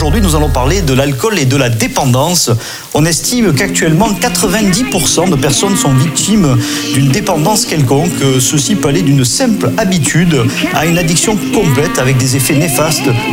aujourd'hui, nous allons parler de l'alcool et de la dépendance. On estime qu'actuellement, 90% de personnes sont victimes d'une dépendance quelconque. Ceci peut aller d'une simple habitude à une addiction complète avec des effets néfastes